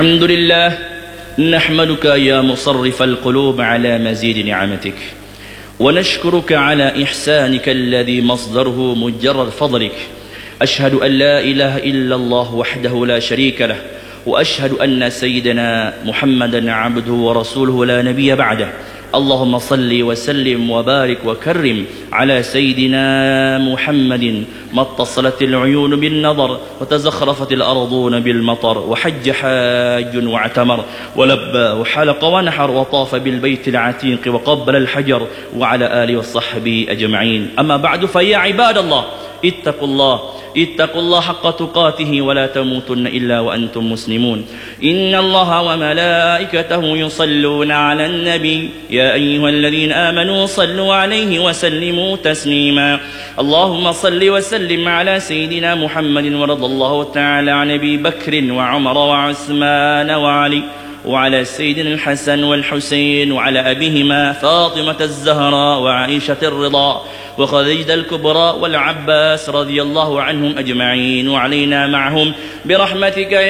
الحمد لله نحمدك يا مصرف القلوب على مزيد نعمتك، ونشكرك على إحسانك الذي مصدره مجرد فضلك. أشهد أن لا إله إلا الله وحده لا شريك له، وأشهد أن سيدنا محمدا عبده ورسوله لا نبي بعده. اللهم صل وسلم وبارك وكرم على سيدنا محمد. ما اتصلت العيون بالنظر، وتزخرفت الأرضون بالمطر، وحج حاج واعتمر، ولبى وحلق ونحر، وطاف بالبيت العتيق، وقبل الحجر، وعلى آله وصحبه أجمعين. أما بعد، فيا عباد الله اتقوا الله حق تقاته، ولا تموتن إلا وأنتم مسلمون. إن الله وملائكته يصلون على النبي، يا أيها الذين آمنوا صلوا عليه وسلموا تسليما. اللهم صل وسلم على سيدنا محمد، ورضى الله تعالى عن أبي بكر وعمر وعثمان وعلي، وعلى سيدنا الحسن والحسين، وعلى أبيهما فاطمة الزهراء وعائشة الرضا وخديجة الكبرى والعباس رضي الله عنهم أجمعين، وعلينا معهم برحمتك